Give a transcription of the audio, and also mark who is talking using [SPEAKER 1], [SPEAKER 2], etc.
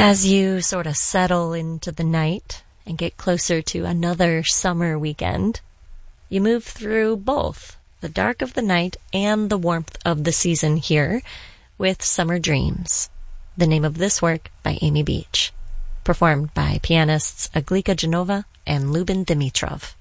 [SPEAKER 1] As you sort of settle into the night and get closer to another summer weekend, you move through both the dark of the night and the warmth of the season here with Summer Dreams, the name of this work by Amy Beach, performed by pianists Aglika Genova and Lubin Dimitrov.